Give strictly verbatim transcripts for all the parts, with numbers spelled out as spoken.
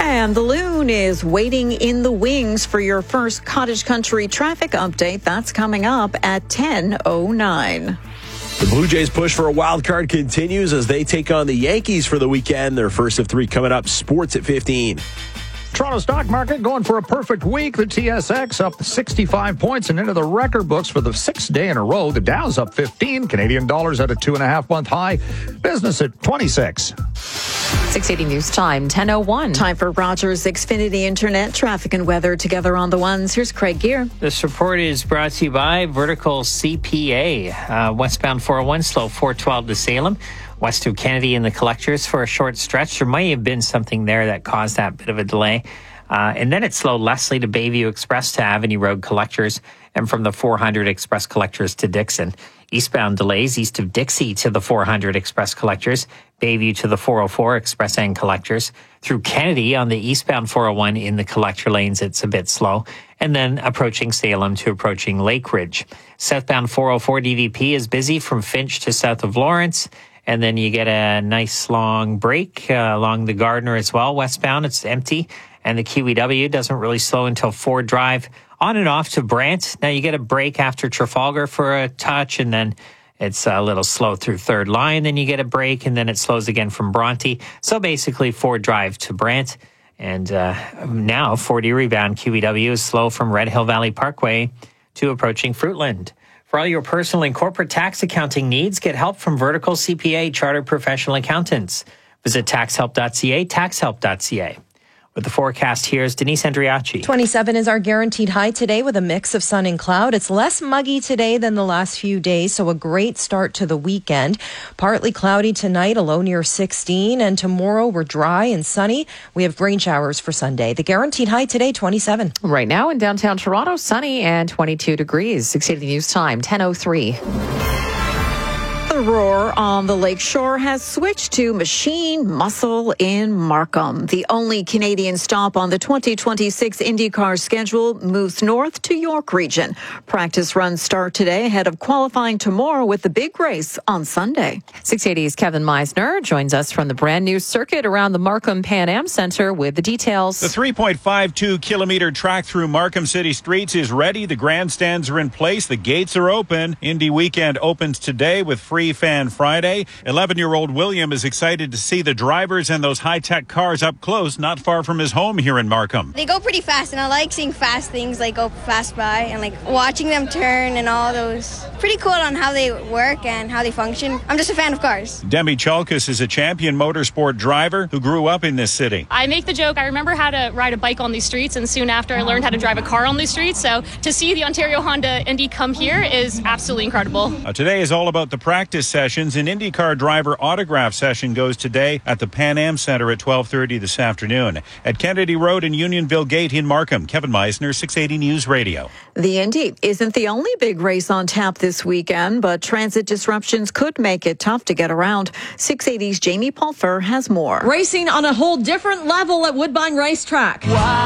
And the Loon is waiting in the wings for your first Cottage Country traffic update. That's coming up at ten oh nine. The Blue Jays' push for a wild card continues as they take on the Yankees for the weekend. Their first of three coming up. Sports at fifteen. Toronto stock market going for a perfect week. The T S X up sixty-five points and into the record books for the sixth day in a row. The Dow's up fifteen. Canadian dollars at a two and a half month high. Business at twenty-six. six eighty News Time, ten oh one. Time for Rogers Xfinity Internet traffic and weather together on the ones. Here's Craig Gear. This report is brought to you by Vertical C P A. Uh, westbound four oh one, slow four twelve to Salem. West of Kennedy in the collectors for a short stretch. There might have been something there that caused that bit of a delay. Uh, and then it's slow Leslie to Bayview Express to Avenue Road collectors, and from the four hundred Express collectors to Dixon. Eastbound delays east of Dixie to the four hundred Express collectors, Bayview to the four oh four Express and collectors. Through Kennedy on the eastbound four oh one in the collector lanes, it's a bit slow. And then approaching Salem to approaching Lake Ridge. Southbound four oh four D V P is busy from Finch to south of Lawrence. And then you get a nice long break uh, along the Gardner as well. Westbound, it's empty. And the Q E W doesn't really slow until Ford Drive. On and off to Brant. Now you get a break after Trafalgar for a touch, and then it's a little slow through Third Line. Then you get a break, and then it slows again from Bronte. So basically Ford Drive to Brant. And uh, now Ford Erie-bound Q E W is slow from Red Hill Valley Parkway to approaching Fruitland. For all your personal and corporate tax accounting needs, get help from Vertical C P A Chartered Professional Accountants. Visit tax help dot c a, tax help dot c a. With the forecast, here's Denise Andriachi. twenty-seven is our guaranteed high today with a mix of sun and cloud. It's less muggy today than the last few days, so a great start to the weekend. Partly cloudy tonight, a low near sixteen, and tomorrow we're dry and sunny. We have rain showers for Sunday. The guaranteed high today, twenty-seven. Right now in downtown Toronto, sunny and twenty-two degrees. six eighty News Time, ten oh three. The Roar on the Lakeshore has switched to Machine Muscle in Markham. The only Canadian stop on the twenty twenty-six IndyCar schedule moves north to York Region. Practice runs start today ahead of qualifying tomorrow with the big race on Sunday. six eighty's Kevin Meisner joins us from the brand new circuit around the Markham Pan Am Center with the details. The three point five two kilometer track through Markham City streets is ready. The grandstands are in place. The gates are open. Indy weekend opens today with free Fan Friday. eleven-year-old William is excited to see the drivers and those high-tech cars up close, not far from his home here in Markham. They go pretty fast, and I like seeing fast things like go fast by and like watching them turn and all those. Pretty cool on how they work and how they function. I'm just a fan of cars. Demi Chalkus is a champion motorsport driver who grew up in this city. I make the joke, I remember how to ride a bike on these streets, and soon after I learned how to drive a car on these streets. So to see the Ontario Honda Indy come here is absolutely incredible. Uh, today is all about the practice sessions. An IndyCar driver autograph session goes today at the Pan Am Center at twelve thirty this afternoon. At Kennedy Road and Unionville Gate in Markham, Kevin Meisner, six eighty News Radio. The Indy isn't the only big race on tap this weekend, but transit disruptions could make it tough to get around. six eighty's Jamie Pulfer has more. Racing on a whole different level at Woodbine Racetrack.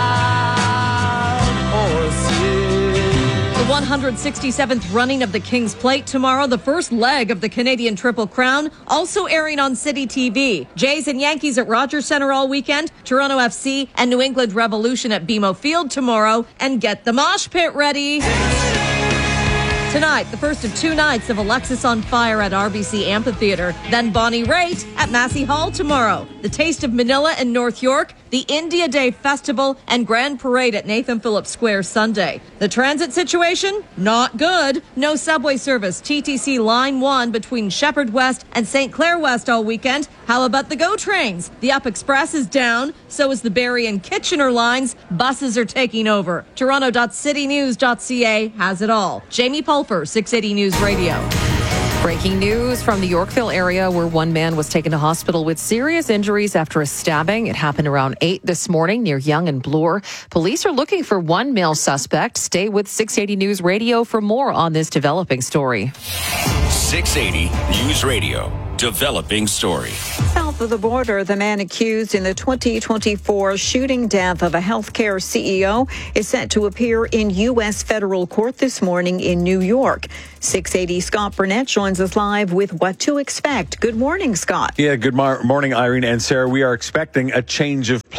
Wild horses. The one hundred sixty-seventh running of the King's Plate tomorrow, the first leg of the Canadian Triple Crown, also airing on City T V. Jays and Yankees at Rogers Centre all weekend, Toronto F C and New England Revolution at B M O Field tomorrow, and get the mosh pit ready. Tonight, the first of two nights of Alexis on Fire at R B C Amphitheatre. Then Bonnie Raitt at Massey Hall tomorrow. The Taste of Manila in North York, the India Day Festival, and Grand Parade at Nathan Phillips Square Sunday. The transit situation? Not good. No subway service. T T C Line one between Shepherd West and Saint Clair West all weekend. How about the GO trains? The Up Express is down. So is the Barrie and Kitchener lines. Buses are taking over. Toronto dot city news dot c a has it all. Jamie Pulfer, six eighty News Radio. Breaking news from the Yorkville area where one man was taken to hospital with serious injuries after a stabbing. It happened around eight this morning near Yonge and Bloor. Police are looking for one male suspect. Stay with six eighty News Radio for more on this developing story. six eighty News Radio. Developing story. South of the border, the man accused in the twenty twenty-four shooting death of a healthcare C E O is set to appear in U S federal court this morning in New York. six eighty Scott Burnett joins us live with what to expect. Good morning, Scott. Yeah, good mar- morning, Irene and Sarah. We are expecting a change of plea.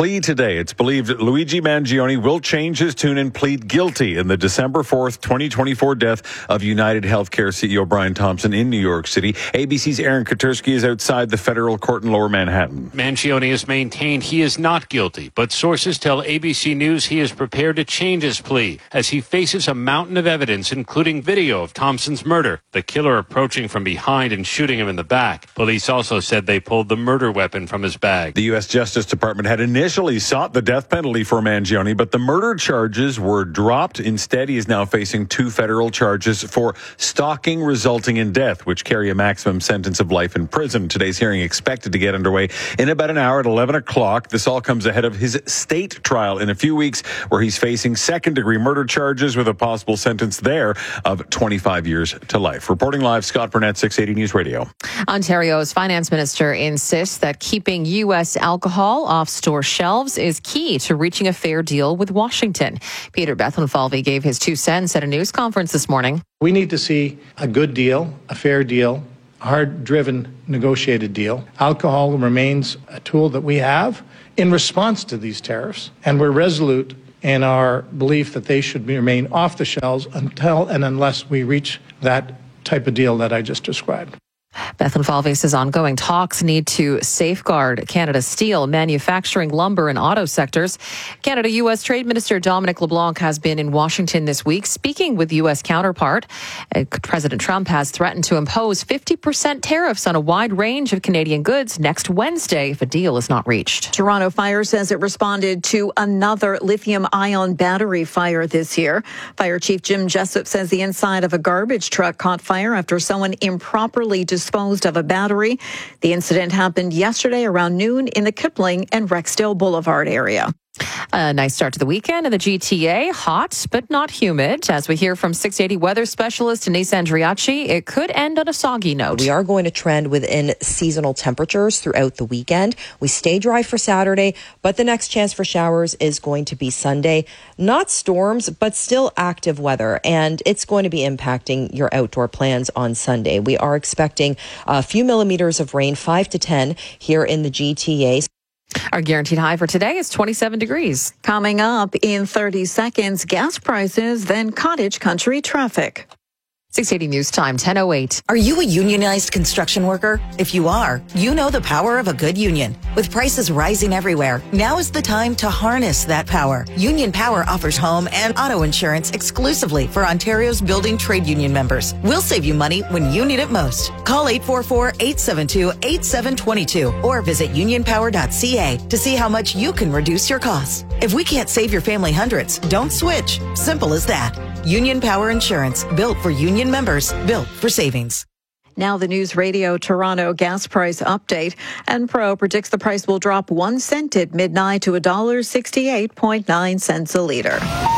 plea today. It's believed Luigi Mangione will change his tune and plead guilty in the December fourth, twenty twenty-four death of United Healthcare C E O Brian Thompson in New York City. A B C's Aaron Katersky is outside the federal court in Lower Manhattan. Mangione has maintained he is not guilty, but sources tell A B C News he is prepared to change his plea as he faces a mountain of evidence, including video of Thompson's murder, the killer approaching from behind and shooting him in the back. Police also said they pulled the murder weapon from his bag. The U S Justice Department had initially sought the death penalty for Mangione, but the murder charges were dropped. Instead, he is now facing two federal charges for stalking resulting in death, which carry a maximum sentence of life in prison. Today's hearing expected to get underway in about an hour at eleven o'clock. This all comes ahead of his state trial in a few weeks, where he's facing second-degree murder charges with a possible sentence there of twenty-five years to life. Reporting live, Scott Burnett, six eighty News Radio. Ontario's finance minister insists that keeping U S alcohol off store shelves is key to reaching a fair deal with Washington. Peter Bethlenfalvy gave his two cents at a news conference this morning. We need to see a good deal, a fair deal, a hard-driven, negotiated deal. Alcohol remains a tool that we have in response to these tariffs, and we're resolute in our belief that they should remain off the shelves until and unless we reach that type of deal that I just described. Bethlenfalvy says ongoing talks need to safeguard Canada's steel, manufacturing, lumber, and auto sectors. Canada U S Trade Minister Dominic LeBlanc has been in Washington this week speaking with U S counterpart. President Trump has threatened to impose fifty percent tariffs on a wide range of Canadian goods next Wednesday if a deal is not reached. Toronto Fire says it responded to another lithium-ion battery fire this year. Fire Chief Jim Jessup says the inside of a garbage truck caught fire after someone improperly disposed of a battery. The incident happened yesterday around noon in the Kipling and Rexdale Boulevard area. A nice start to the weekend in the G T A. Hot, but not humid. As we hear from six eighty weather specialist Denise Andriacci, it could end on a soggy note. We are going to trend within seasonal temperatures throughout the weekend. We stay dry for Saturday, but the next chance for showers is going to be Sunday. Not storms, but still active weather, and it's going to be impacting your outdoor plans on Sunday. We are expecting a few millimeters of rain, five to ten, here in the G T A. Our guaranteed high for today is twenty-seven degrees. Coming up in thirty seconds, gas prices, then cottage country traffic. six eighty News Time, ten oh eight. Are you a unionized construction worker? If you are, you know the power of a good union. With prices rising everywhere, now is the time to harness that power. Union Power offers home and auto insurance exclusively for Ontario's building trade union members. We'll save you money when you need it most. Call eight four four, eight seven two, eight seven two two or visit union power dot c a to see how much you can reduce your costs. If we can't save your family hundreds, don't switch. Simple as that. Union Power Insurance, built for union members, built for savings. Now the News Radio Toronto gas price update. Enpro predicts the price will drop one cent at midnight to one dollar sixty-eight point nine cents a litre.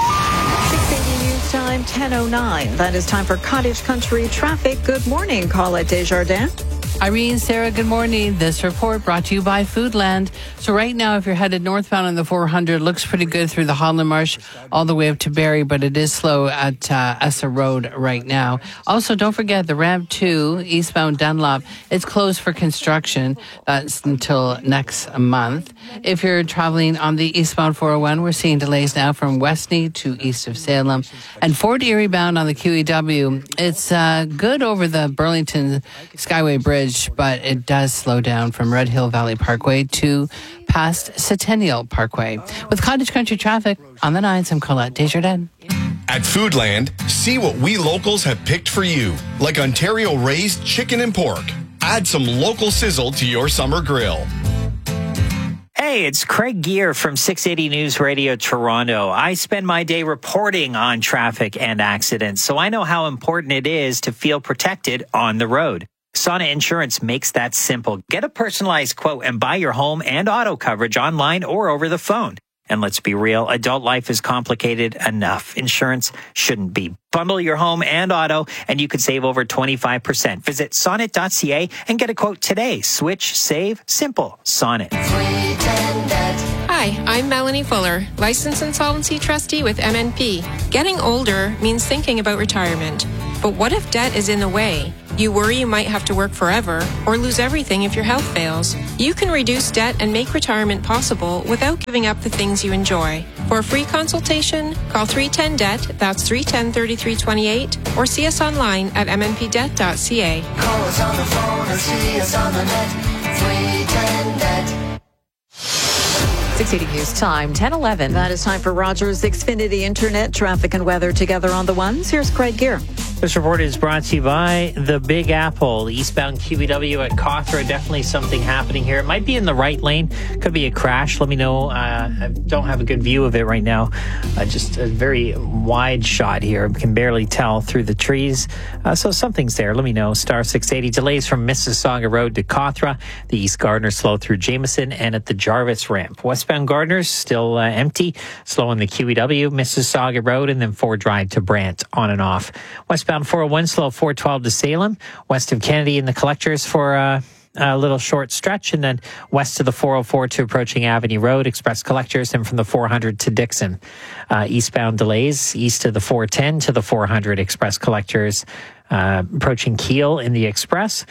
six eighty News Time, ten oh nine. That is time for cottage country traffic. Good morning, Colette Desjardins. Irene, Sarah, good morning. This report brought to you by Foodland. So right now, if you're headed northbound on the four hundred, looks pretty good through the Holland Marsh all the way up to Barrie, but it is slow at uh, Essa Road right now. Also, don't forget the Ramp two eastbound Dunlop. It's closed for construction. That's until next month. If you're traveling on the eastbound four oh one, we're seeing delays now from Westney to east of Salem. And Fort Erie bound on the Q E W, it's uh, good over the Burlington Skyway Bridge, but it does slow down from Red Hill Valley Parkway to past Centennial Parkway. With cottage country traffic on the nines, I'm Colette Desjardins. At Foodland, see what we locals have picked for you, like Ontario-raised chicken and pork. Add some local sizzle to your summer grill. Hey, it's Craig Gear from six eighty News Radio Toronto. I spend my day reporting on traffic and accidents, so I know how important it is to feel protected on the road. Sonnet Insurance makes that simple. Get a personalized quote and buy your home and auto coverage online or over the phone. And let's be real, adult life is complicated enough. Insurance shouldn't be. Bundle your home and auto, and you could save over twenty-five percent. Visit sonnet dot c a and get a quote today. Switch, save, simple. Sonnet. Hi, I'm Melanie Fuller, licensed insolvency trustee with M N P. Getting older means thinking about retirement. But what if debt is in the way? You worry you might have to work forever or lose everything if your health fails. You can reduce debt and make retirement possible without giving up the things you enjoy. For a free consultation, call three one zero D E B T, that's three one zero, three three two eight, or see us online at m n p debt dot c a. Call us on the phone or see us on the net, three one zero D E B T. six eighty News Time, ten eleven. That is time for Rogers Xfinity Internet traffic and weather together on the ones. Here's Craig Gear. This report is brought to you by the Big Apple. Eastbound Q E W at Cawthra. Definitely something happening here. It might be in the right lane. Could be a crash. Let me know. Uh, I don't have a good view of it right now. Uh, just a very wide shot here. Can barely tell through the trees. Uh, so something's there. Let me know. Star six eighty. Delays from Mississauga Road to Cawthra. The East Gardner slow through Jameson and at the Jarvis ramp. Westbound Gardner's still uh, empty. Slow on the Q E W, Mississauga Road, and then Ford Drive to Brant on and off. Westbound four oh one slow four twelve to Salem, west of Kennedy and the Collectors for uh, a little short stretch, and then west of the four oh four to approaching Avenue Road, Express Collectors, and from the four hundred to Dixon. Uh, eastbound delays east of the four ten to the four hundred Express Collectors, uh, approaching Kiel in the Express,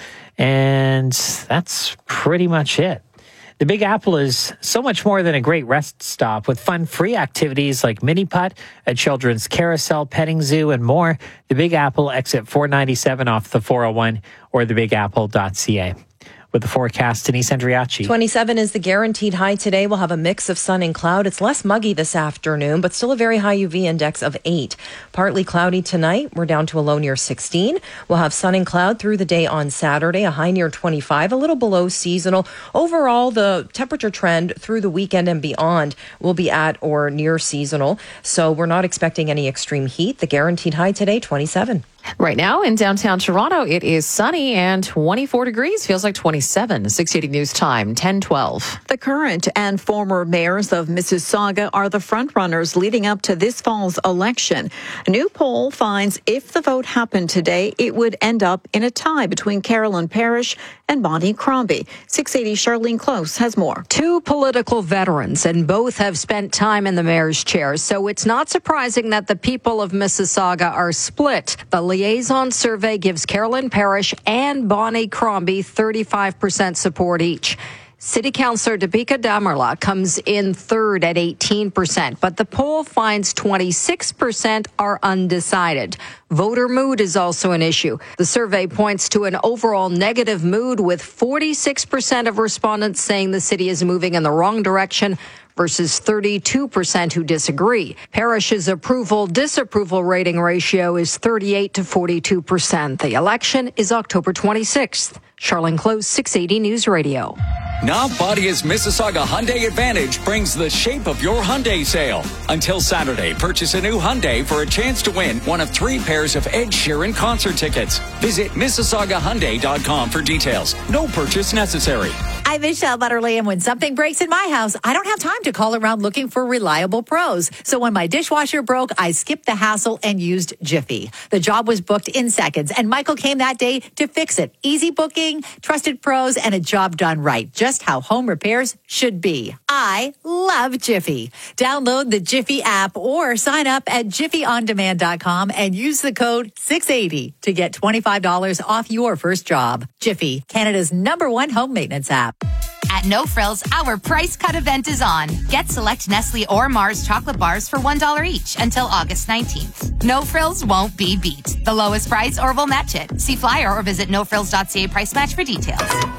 and that's pretty much it. The Big Apple is so much more than a great rest stop with fun free activities like mini putt, a children's carousel, petting zoo, and more. The Big Apple, exit four ninety-seven off the four oh one or the big apple dot c a. With the forecast, Denise Andriachi. twenty-seven is the guaranteed high today. We'll have a mix of sun and cloud. It's less muggy this afternoon, but still a very high U V index of eight. Partly cloudy tonight. We're down to a low near sixteen. We'll have sun and cloud through the day on Saturday, a high near twenty-five, a little below seasonal. Overall, the temperature trend through the weekend and beyond will be at or near seasonal. So we're not expecting any extreme heat. The guaranteed high today, twenty-seven. Right now in downtown Toronto, it is sunny and twenty-four degrees. Feels like twenty-seven. six eighty News Time, ten twelve. The current and former mayors of Mississauga are the frontrunners leading up to this fall's election. A new poll finds if the vote happened today, it would end up in a tie between Carolyn Parrish and Bonnie Crombie. six eighty Charlene Close has more. Two political veterans, and both have spent time in the mayor's chair, so it's not surprising that the people of Mississauga are split. The liaison survey gives Carolyn Parrish and Bonnie Crombie thirty-five percent support each. City Councillor Deepika Damarla comes in third at eighteen percent, but the poll finds twenty-six percent are undecided. Voter mood is also an issue. The survey points to an overall negative mood, with forty-six percent of respondents saying the city is moving in the wrong direction versus thirty-two percent who disagree. Parrish's approval-disapproval rating ratio is thirty-eight to forty-two percent. The election is October twenty-sixth. Charlene Close, six eighty News Radio. Now Badia's Mississauga Hyundai Advantage brings the shape of your Hyundai sale. Until Saturday, purchase a new Hyundai for a chance to win one of three pairs of Ed Sheeran concert tickets. Visit Mississauga Hyundai dot com for details. No purchase necessary. I'm Michelle Butterly, and when something breaks in my house, I don't have time to call around looking for reliable pros. So when my dishwasher broke, I skipped the hassle and used Jiffy. The job was booked in seconds, and Michael came that day to fix it. Easy booking, trusted pros, and a job done right. Just how home repairs should be. I love Jiffy. Download the Jiffy app or sign up at jiffy on demand dot com and use the code six eighty to get twenty-five dollars off your first job. Jiffy, Canada's number one home maintenance app. At No Frills, our price cut event is on. Get select Nestle or Mars chocolate bars for one dollar each until August nineteenth. No Frills won't be beat. The lowest price or we'll match it. See flyer or visit no frills dot c a price match for details.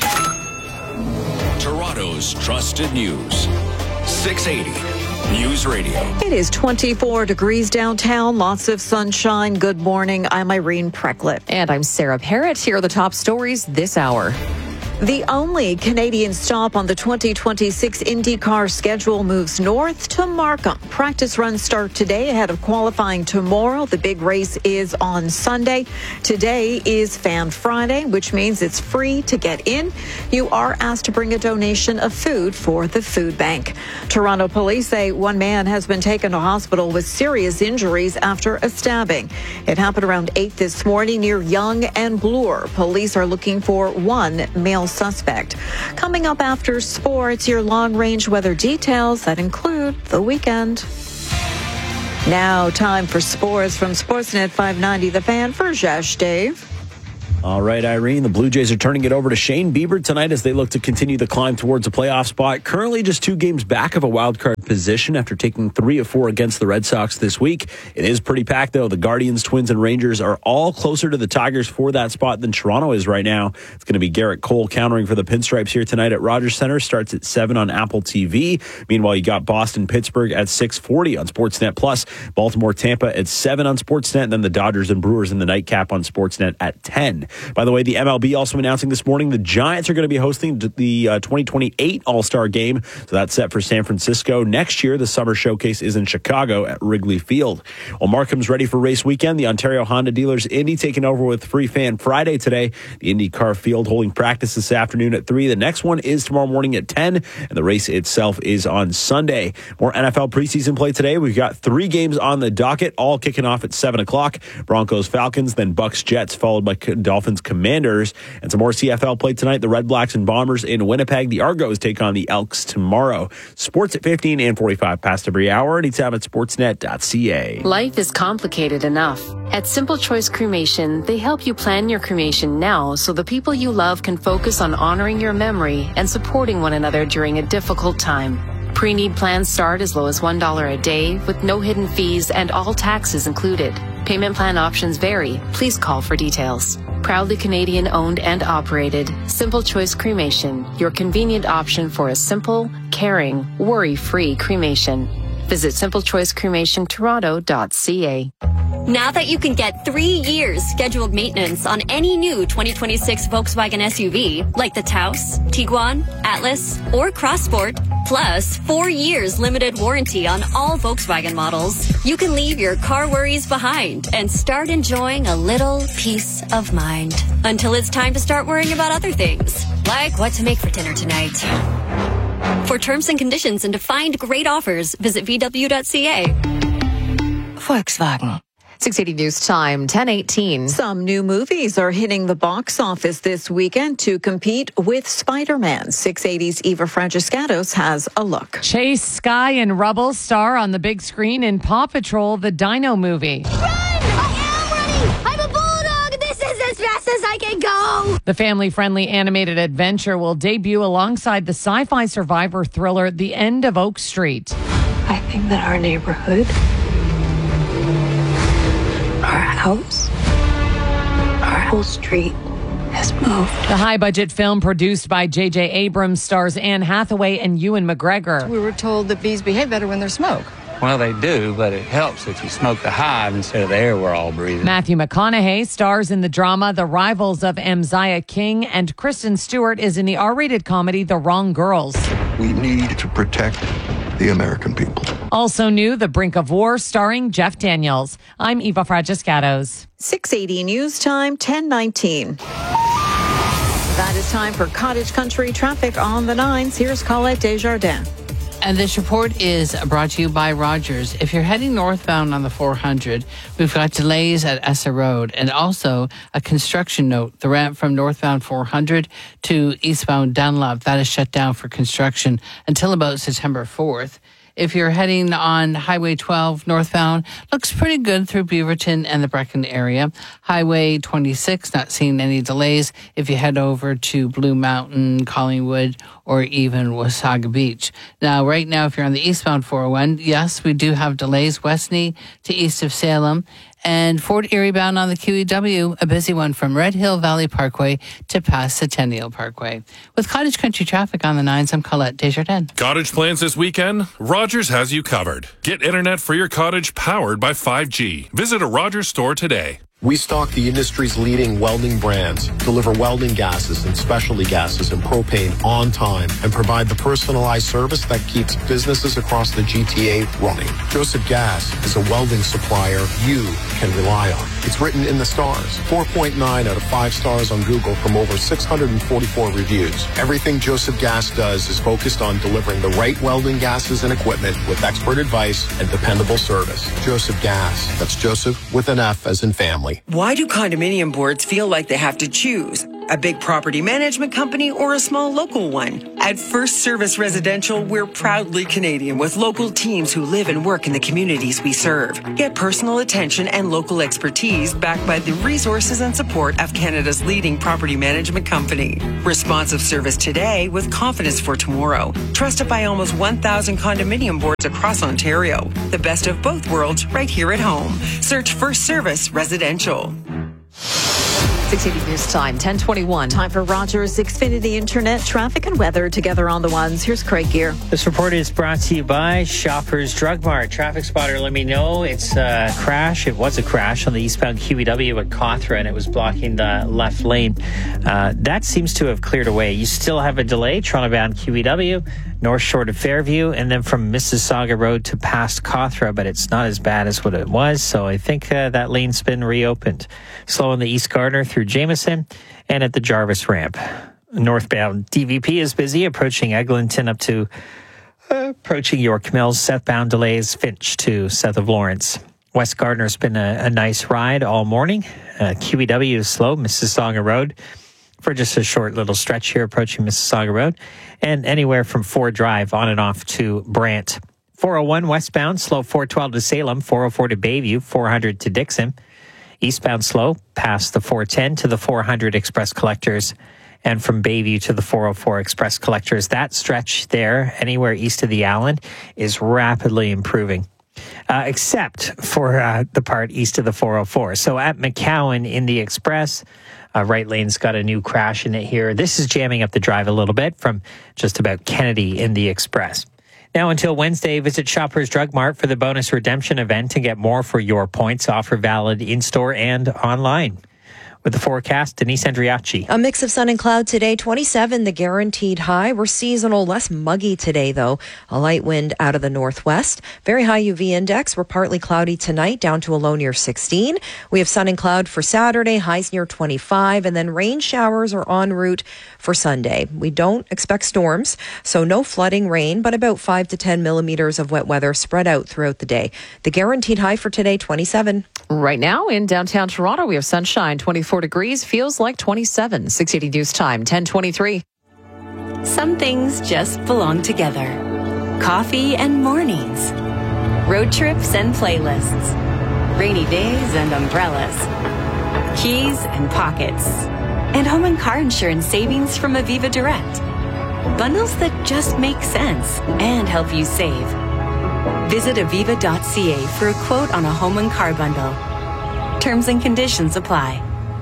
Toronto's trusted news. six eighty News Radio. It is twenty-four degrees downtown. Lots of sunshine. Good morning. I'm Irene Precklett. And I'm Sarah Parrott. Here are the top stories this hour. The only Canadian stop on the twenty twenty-six IndyCar schedule moves north to Markham. Practice runs start today ahead of qualifying tomorrow. The big race is on Sunday. Today is Fan Friday, which means it's free to get in. You are asked to bring a donation of food for the food bank. Toronto police say one man has been taken to hospital with serious injuries after a stabbing. It happened around eight this morning near Yonge and Bloor. Police are looking for one male suspect. Coming up after sports, your long-range weather details that include the weekend. Now, time for sports from Sportsnet five ninety The Fan for Josh Dave. All right, Irene, the Blue Jays are turning it over to Shane Bieber tonight as they look to continue the climb towards a playoff spot. Currently just two games back of a wild card position after taking three of four against the Red Sox this week. It is pretty packed, though. The Guardians, Twins, and Rangers are all closer to the Tigers for that spot than Toronto is right now. It's going to be Garrett Cole countering for the Pinstripes here tonight at Rogers Center. Starts at seven on Apple T V. Meanwhile, you got Boston, Pittsburgh at six forty on Sportsnet Plus. Baltimore, Tampa at seven on Sportsnet. And then the Dodgers and Brewers in the nightcap on Sportsnet at ten. By the way, the M L B also announcing this morning the Giants are going to be hosting the uh, twenty twenty-eight All-Star Game. So that's set for San Francisco. Next year, the Summer Showcase is in Chicago at Wrigley Field. Well, Markham's ready for race weekend. The Ontario Honda Dealers Indy taking over with Free Fan Friday today. The IndyCar field holding practice this afternoon at three. The next one is tomorrow morning at ten, and the race itself is on Sunday. More N F L preseason play today. We've got three games on the docket, all kicking off at seven o'clock. Broncos, Falcons, then Bucks, Jets, followed by Dolphins, Commanders. And some more C F L play tonight. The Red Blacks and Bombers in Winnipeg. The Argos take on the Elks tomorrow. Sports at fifteen and forty-five past every hour. Anytime at sportsnet dot c a. Life is complicated enough. At Simple Choice Cremation, they help you plan your cremation now so the people you love can focus on honoring your memory and supporting one another during a difficult time. Pre-need plans start as low as one dollar a day with no hidden fees and all taxes included. Payment plan options vary. Please call for details. Proudly Canadian owned and operated, Simple Choice Cremation, your convenient option for a simple, caring, worry-free cremation. Visit simple choice cremation toronto dot c a. Now that you can get three years scheduled maintenance on any new twenty twenty-six Volkswagen S U V, like the Taos, Tiguan, Atlas, or Crossport, plus four years limited warranty on all Volkswagen models, you can leave your car worries behind and start enjoying a little peace of mind. Until it's time to start worrying about other things, like what to make for dinner tonight. For terms and conditions and to find great offers, visit v w dot c a. Volkswagen. six eighty News Time, ten eighteen. Some new movies are hitting the box office this weekend to compete with Spider-Man. six eighty's Eva Francescatos has a look. Chase Sky and Rubble star on the big screen in Paw Patrol, the Dino movie. Run! I am running! I'm a bulldog! This is as fast as I can go! The family-friendly animated adventure will debut alongside the sci-fi survivor thriller The End of Oak Street. I think that our neighborhood, our house, our whole street has moved. The high-budget film produced by J J Abrams stars Anne Hathaway and Ewan McGregor. We were told that bees behave better when there's smoke. Well, they do, but it helps if you smoke the hive instead of the air we're all breathing. Matthew McConaughey stars in the drama The Rivals of Amziah King, and Kristen Stewart is in the R-rated comedy The Wrong Girls. We need to protect the American people. Also new, The Brink of War, starring Jeff Daniels. I'm Eva Francescatos. six eighty News Time, ten nineteen. That is time for Cottage Country traffic on the nines. Here's Colette Desjardins. And this report is brought to you by Rogers. If you're heading northbound on the four hundred, we've got delays at Essa Road and also a construction note. The ramp from northbound four hundred to eastbound Dunlop, that is shut down for construction until about September fourth. If you're heading on Highway twelve northbound, looks pretty good through Beaverton and the Brecken area. Highway twenty-six, not seeing any delays if you head over to Blue Mountain, Collingwood, or even Wasaga Beach. Now, right now, if you're on the eastbound four oh one, yes, we do have delays. Westney to east of Salem. And Fort Erie bound on the Q E W, a busy one from Red Hill Valley Parkway to past Centennial Parkway. With Cottage Country traffic on the nines, I'm Colette Desjardins. Cottage plans this weekend? Rogers has you covered. Get internet for your cottage powered by five G. Visit a Rogers store today. We stock the industry's leading welding brands, deliver welding gases and specialty gases and propane on time, and provide the personalized service that keeps businesses across the G T A running. Joseph Gas is a welding supplier you can rely on. It's written in the stars. four point nine out of five stars on Google from over six hundred forty-four reviews. Everything Joseph Gas does is focused on delivering the right welding gases and equipment with expert advice and dependable service. Joseph Gas. That's Joseph with an F as in family. Why do condominium boards feel like they have to choose? a big property management company, or a small local one. At First Service Residential, we're proudly Canadian with local teams who live and work in the communities we serve. Get personal attention and local expertise backed by the resources and support of Canada's leading property management company. Responsive service today with confidence for tomorrow. Trusted by almost one thousand condominium boards across Ontario. The best of both worlds right here at home. Search First Service Residential. six eighty News Time, ten twenty-one. Time for Rogers Xfinity Internet traffic and weather together on the ones. Here's Craig Gear. This report is brought to you by Shoppers Drug Mart. Traffic spotter, let me know. It's a crash. It was a crash on the eastbound Q E W at Cawthra, and it was blocking the left lane. Uh, that seems to have cleared away. You still have a delay, Toronto-bound Q E W, North Shore to Fairview, and then from Mississauga Road to past Cawthra, but it's not as bad as what it was, so I think uh, that lane's been reopened. Slow on the East Gardner through Jameson and at the Jarvis ramp. Northbound D V P is busy, approaching Eglinton up to uh, approaching York Mills. Southbound delays Finch to south of Lawrence. West Gardner's been a, a nice ride all morning. Uh, Q E W is slow, Mississauga Road for just a short little stretch here approaching Mississauga Road, and anywhere from Ford Drive on and off to Brant. four oh one westbound, slow four twelve to Salem, four oh four to Bayview, four hundred to Dixon. Eastbound slow past the four ten to the four hundred Express Collectors, and from Bayview to the four oh four Express Collectors. That stretch there, anywhere east of the Allen, is rapidly improving, uh, except for uh, the part east of the four oh four. So at McCowan in the Express, uh, right lane's got a new crash in it here. This is jamming up the drive a little bit from just about Kennedy in the Express. Now until Wednesday, visit Shoppers Drug Mart for the bonus redemption event and get more for your points. Offer valid in-store and online. With the forecast, Denise Andriacci. A mix of sun and cloud today, twenty-seven, the guaranteed high. We're seasonal, less muggy today, though. A light wind out of the northwest. Very high U V index. We're partly cloudy tonight, down to a low near sixteen. We have sun and cloud for Saturday, highs near twenty-five, and then rain showers are en route for Sunday. We don't expect storms, so no flooding rain, but about five to ten millimeters of wet weather spread out throughout the day. The guaranteed high for today, twenty-seven. Right now in downtown Toronto, we have sunshine, twenty-four degrees, feels like twenty-seven. six eighty News Time, ten twenty-three. Some things just belong together. Coffee and mornings. Road trips and playlists. Rainy days and umbrellas. Keys and pockets. And home and car insurance savings from Aviva Direct. Bundles that just make sense and help you save. Visit aviva dot c a for a quote on a home and car bundle. Terms and conditions apply.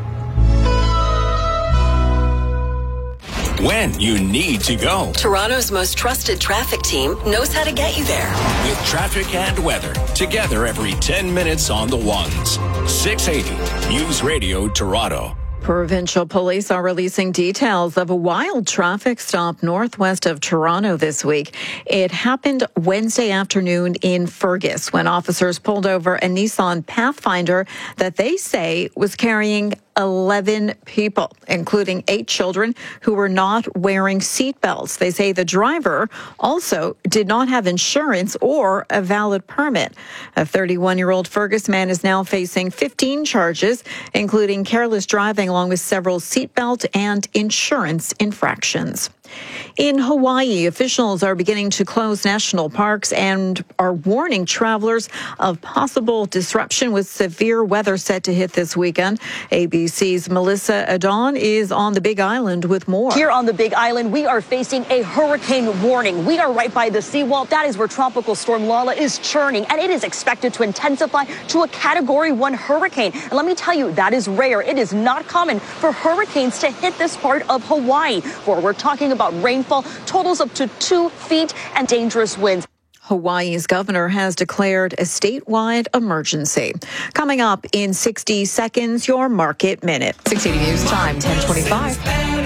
When you need to go. Toronto's most trusted traffic team knows how to get you there. With traffic and weather, together every ten minutes on the ones. six eighty News Radio Toronto. Provincial police are releasing details of a wild traffic stop northwest of Toronto this week. It happened Wednesday afternoon in Fergus when officers pulled over a Nissan Pathfinder that they say was carrying eleven people, including eight children who were not wearing seatbelts. They say the driver also did not have insurance or a valid permit. A thirty-one-year-old Fergus man is now facing fifteen charges, including careless driving along with several seatbelt and insurance infractions. In Hawaii, officials are beginning to close national parks and are warning travelers of possible disruption with severe weather set to hit this weekend. A B C's Melissa Adon is on the Big Island with more. Here on the Big Island, we are facing a hurricane warning. We are right by the seawall. That is where Tropical Storm Lala is churning, and it is expected to intensify to a Category one hurricane. And let me tell you, that is rare. It is not common for hurricanes to hit this part of Hawaii, where we're talking about rainfall totals up to two feet and dangerous winds. Hawaii's governor has declared a statewide emergency. Coming up in sixty seconds, your Market Minute. six eighty News Time, ten twenty-five.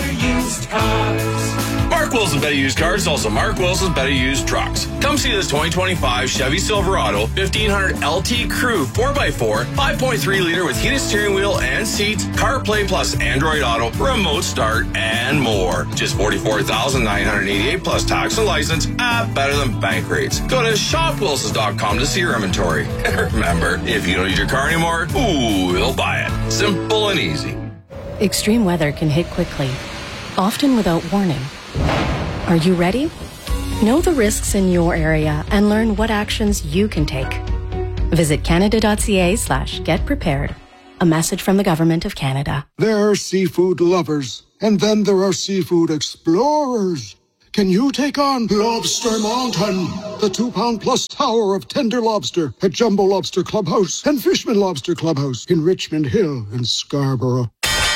Mark Wilson Better Used Cars is also Mark Wilson's Better Used Trucks. Come see this twenty twenty-five Chevy Silverado fifteen hundred L T Crew four by four, five point three liter with heated steering wheel and seats, CarPlay plus Android Auto, remote start, and more. Just forty-four thousand nine hundred eighty-eight dollars plus tax and license. Ah, better than bank rates. Go to shop wilsons dot com to see your inventory. Remember, if you don't use your car anymore, ooh, we'll buy it. Simple and easy. Extreme weather can hit quickly, often without warning. Are you ready? Know the risks in your area and learn what actions you can take. Visit canada.ca slash get prepared. A message from the Government of Canada. There are seafood lovers, and then there are seafood explorers. Can you take on Lobster Mountain, the two-pound plus tower of tender lobster at Jumbo Lobster Clubhouse and Fishman Lobster Clubhouse in Richmond Hill and Scarborough?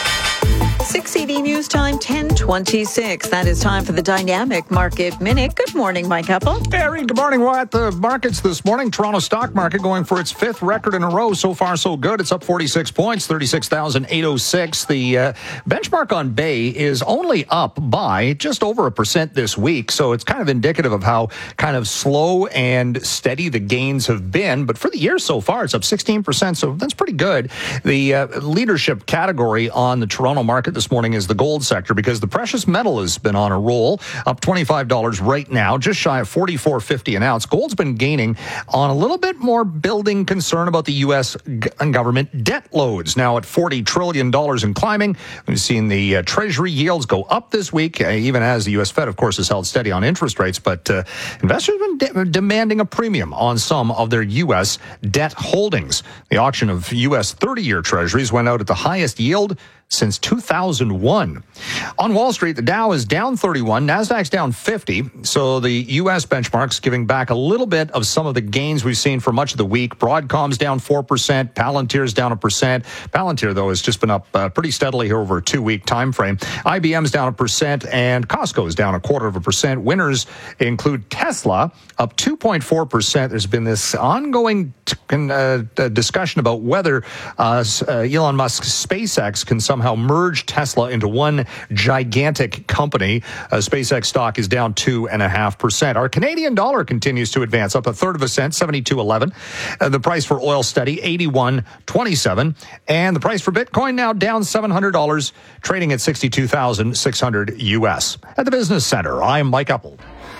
six eighty News Time, ten twenty-six. That is time for the Dynamic Market Minute. Good morning, Mike Heppel. Very good morning. We're at the markets this morning. Toronto stock market going for its fifth record in a row. So far, so good. It's up forty-six points, thirty-six thousand eight hundred six. The uh, benchmark on Bay is only up by just over a percent this week. So it's kind of indicative of how kind of slow and steady the gains have been. But for the year so far, it's up sixteen percent. So that's pretty good. The uh, leadership category on the Toronto market this morning is the gold sector, because the precious metal has been on a roll, up twenty-five dollars right now, just shy of forty-four fifty an ounce. Gold's been gaining on a little bit more building concern about the U S government debt loads, now at forty trillion dollars and climbing. We've seen the uh, Treasury yields go up this week, uh, even as the U S Fed, of course, has held steady on interest rates, but uh, investors have been de- demanding a premium on some of their U S debt holdings. The auction of U S thirty-year Treasuries went out at the highest yield since two thousand one. On Wall Street, the Dow is down thirty-one, Nasdaq's down fifty. So the U S benchmark's giving back a little bit of some of the gains we've seen for much of the week. Broadcom's down four percent, Palantir's down a percent. Palantir, though, has just been up uh, pretty steadily here over a two-week time frame. I B M's down a percent, and Costco's down a quarter of a percent. Winners include Tesla, up two point four percent. There's been this ongoing t- uh, discussion about whether uh, uh, Elon Musk's SpaceX can somehow Somehow merge Tesla into one gigantic company. Uh, SpaceX stock is down two and a half percent. Our Canadian dollar continues to advance, up a third of a cent, seventy-two eleven. Uh, the price for oil steady, eighty-one twenty-seven, and the price for Bitcoin now down seven hundred dollars, trading at sixty-two thousand six hundred U S. At the Business Center, I'm Mike Heppel.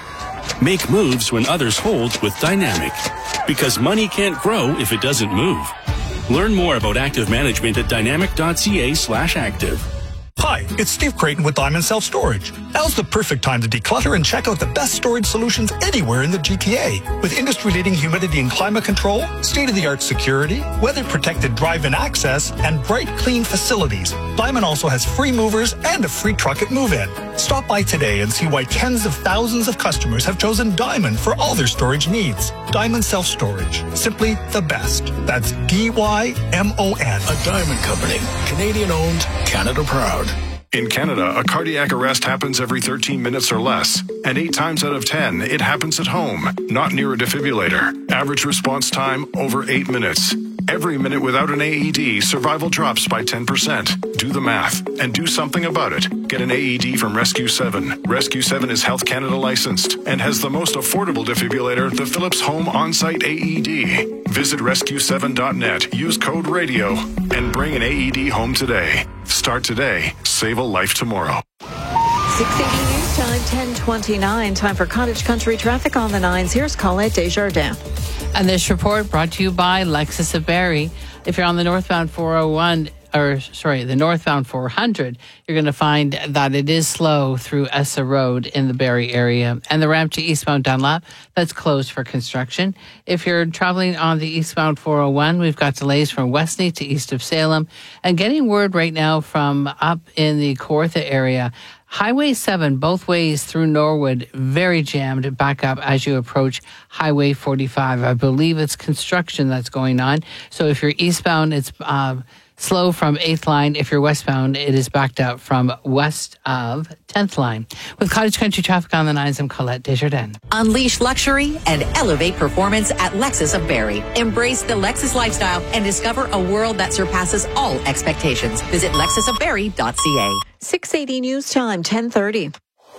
Make moves when others hold with Dynamic, because money can't grow if it doesn't move. Learn more about active management at dynamic.ca slash active. Hi, it's Steve Creighton with Diamond Self Storage. Now's the perfect time to declutter and check out the best storage solutions anywhere in the G T A. With industry-leading humidity and climate control, state-of-the-art security, weather-protected drive-in access, and bright, clean facilities, Diamond also has free movers and a free truck at move-in. Stop by today and see why tens of thousands of customers have chosen Diamond for all their storage needs. Diamond Self Storage. Simply the best. That's D Y M O N. A Diamond Company. Canadian-owned, Canada proud. In Canada, a cardiac arrest happens every thirteen minutes or less, and eight times out of ten, it happens at home, not near a defibrillator. Average response time, over eight minutes. Every minute without an A E D, survival drops by ten percent. Do the math and do something about it. Get an A E D from Rescue seven. Rescue seven is Health Canada licensed and has the most affordable defibrillator, the Philips Home On-Site A E D. Visit rescue seven dot net, use code RADIO, and bring an A E D home today. Start today. Save a life tomorrow. six eighty News Time, ten twenty-nine. Time for Cottage Country traffic on the nines. Here's Colette Desjardins. And this report brought to you by Lexus of Barrie. If you're on the northbound four oh one, or sorry, the northbound four hundred, you're going to find that it is slow through Essa Road in the Barrie area. And the ramp to eastbound Dunlap, that's closed for construction. If you're traveling on the eastbound four oh one, we've got delays from Westney to east of Salem. And getting word right now from up in the Kawartha area, Highway seven, both ways through Norwood, very jammed back up as you approach Highway forty-five. I believe it's construction that's going on. So if you're eastbound, it's uh, slow from eighth line. If you're westbound, it is backed up from west of tenth line. With Cottage Country traffic on the nines, I'm Colette Desjardins. Unleash luxury and elevate performance at Lexus of Barrie. Embrace the Lexus lifestyle and discover a world that surpasses all expectations. Visit lexus of barrie dot c a. six eighty News Time, ten thirty.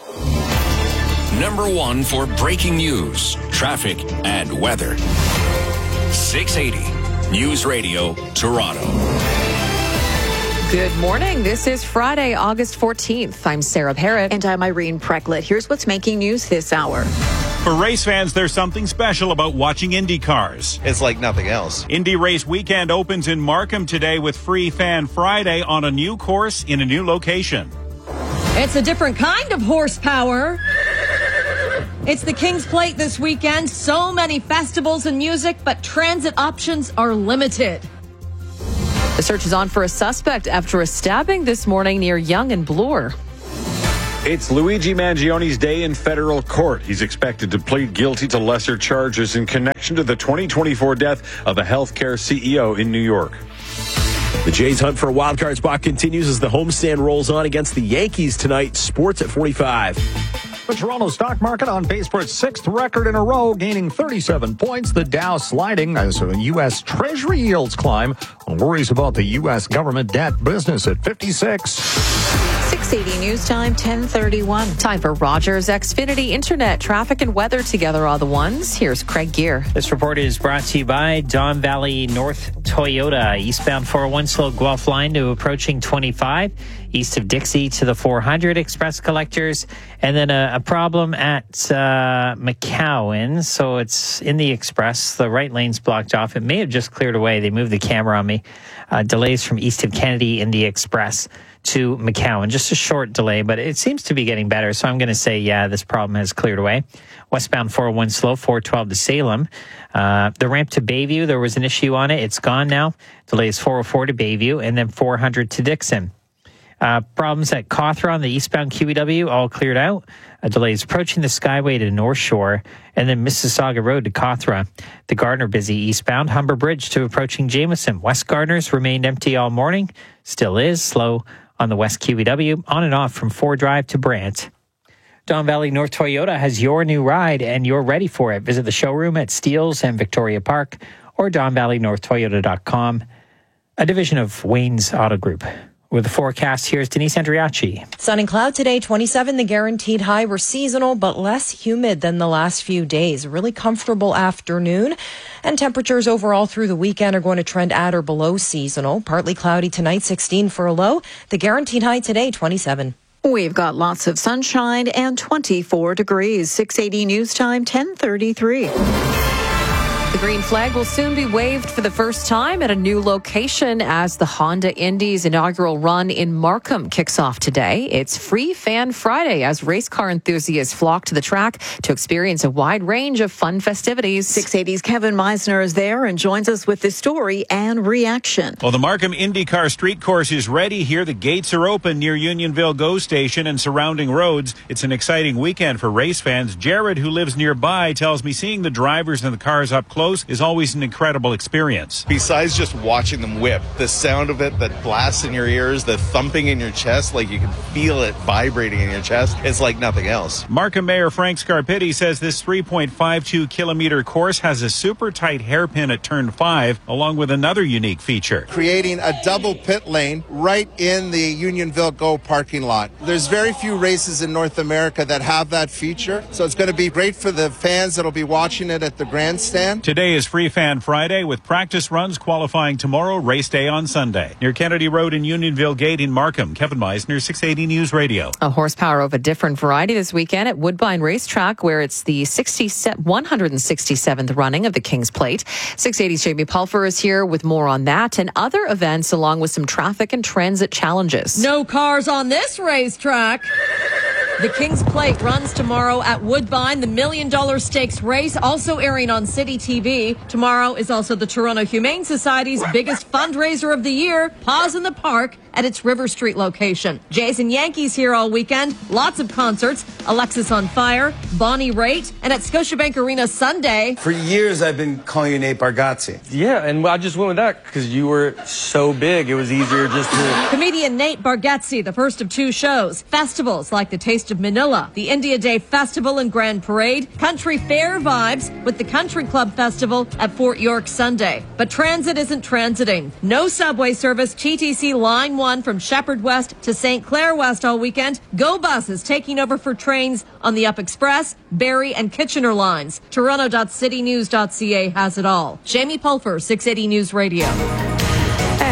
Number one for breaking news, traffic, and weather. six eighty News Radio, Toronto. Good morning. This is Friday, August fourteenth. I'm Sarah Parrott. And I'm Irene Precklett. Here's what's making news this hour. For race fans, there's something special about watching Indy cars. It's like nothing else. Indy Race Weekend opens in Markham today with Free Fan Friday on a new course in a new location. It's a different kind of horsepower. It's the King's Plate this weekend. So many festivals and music, but transit options are limited. The search is on for a suspect after a stabbing this morning near Yonge and Bloor. It's Luigi Mangioni's day in federal court. He's expected to plead guilty to lesser charges in connection to the twenty twenty-four death of a healthcare C E O in New York. The Jays' hunt for a wildcard spot continues as the homestand rolls on against the Yankees tonight. Sports at forty-five. The Toronto stock market on pace for its sixth record in a row, gaining thirty-seven points. The Dow sliding as the U S. Treasury yields climb on worries about the U S government debt. Business at fifty-six. six eighty News Time, ten thirty-one. Time for Rogers Xfinity Internet. Traffic and weather together are the ones. Here's Craig Gear. This report is brought to you by Don Valley North Toyota. Eastbound four oh one slow Guelph line to approaching twenty-five. East of Dixie to the four hundred express collectors. And then a, a problem at uh, McCowan. So it's in the express. The right lane's blocked off. It may have just cleared away. They moved the camera on me. Uh, delays from east of Kennedy in the express to McCowan. Just a short delay, but it seems to be getting better. So I'm going to say, yeah, this problem has cleared away. Westbound four oh one slow, four twelve to Salem. Uh, the ramp to Bayview, there was an issue on it. It's gone now. Delays four oh four to Bayview and then four hundred to Dixon. Uh, problems at Cawthra on the eastbound Q E W, all cleared out. Uh, delays approaching the Skyway to North Shore, and then Mississauga Road to Cawthra. The Gardner busy eastbound. Humber Bridge to approaching Jameson. West Gardner's remained empty all morning. Still is slow on the West Q E W, on and off from Ford Drive to Brant. Don Valley North Toyota has your new ride, and you're ready for it. Visit the showroom at Steeles and Victoria Park or don valley north toyota dot com, a division of Wayne's Auto Group. With the forecast, here's Denise Andriachi. Sun and cloud today, twenty-seven. The guaranteed high. We're seasonal, but less humid than the last few days. Really comfortable afternoon. And temperatures overall through the weekend are going to trend at or below seasonal. Partly cloudy tonight, sixteen for a low. The guaranteed high today, twenty-seven. We've got lots of sunshine and twenty-four degrees. six eighty News Time, ten thirty-three. The green flag will soon be waved for the first time at a new location as the Honda Indy's inaugural run in Markham kicks off today. It's Free Fan Friday as race car enthusiasts flock to the track to experience a wide range of fun festivities. six eighty's Kevin Meisner is there and joins us with the story and reaction. Well, the Markham IndyCar Street Course is ready here. The gates are open near Unionville GO Station and surrounding roads. It's an exciting weekend for race fans. Jared, who lives nearby, tells me seeing the drivers and the cars up close is always an incredible experience. Besides just watching them whip, the sound of it that blasts in your ears, the thumping in your chest, like you can feel it vibrating in your chest, it's like nothing else. Markham Mayor Frank Scarpitti says this three point five two kilometer course has a super tight hairpin at turn five, along with another unique feature. Creating a double pit lane right in the Unionville GO parking lot. There's very few races in North America that have that feature, so it's going to be great for the fans that'll be watching it at the grandstand. Today is Free Fan Friday with practice runs qualifying tomorrow, race day on Sunday. Near Kennedy Road and Unionville Gate in Markham. Kevin Meisner, six eighty News Radio. A horsepower of a different variety this weekend at Woodbine Racetrack, where it's the one hundred sixty-seventh running of the King's Plate. six eighty's Jamie Pulfer is here with more on that and other events, along with some traffic and transit challenges. No cars on this racetrack. The King's Plate runs tomorrow at Woodbine, the Million Dollar Stakes race, also airing on City T V. Tomorrow is also the Toronto Humane Society's biggest fundraiser of the year, Paws in the Park, at its River Street location. Jays and Yankees here all weekend. Lots of concerts. Alexis on Fire, Bonnie Raitt, and at Scotiabank Arena Sunday. For years, I've been calling you Nate Bargatze. Yeah, and I just went with that because you were so big, it was easier just to... Comedian Nate Bargatze, the first of two shows. Festivals like the Taste of Manila, the India Day Festival and Grand Parade, country fair vibes with the Country Club Festival at Fort York Sunday. But transit isn't transiting. No subway service, T T C Line one from Shepherd West to Saint Clair West all weekend. Go Bus is taking over for trains on the Up Express, Barrie and Kitchener lines. Toronto dot city news dot c a has it all. Jamie Pulfer, six eighty News Radio. And